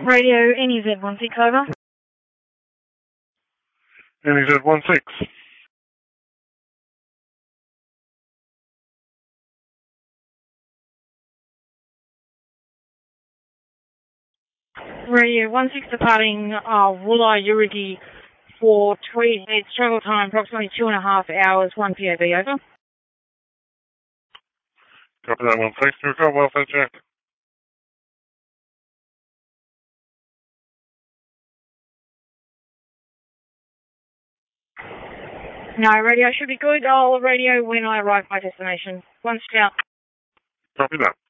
Radio NEZ16 over. NEZ16. Radio 16 departing Woollai Urigi for Tweed. Its travel time approximately 2.5 hours, 1 POV over. Copy that 16. We've got welfare check. No, radio should be good. I'll radio when I arrive at my destination. 1 Scout. Copy that.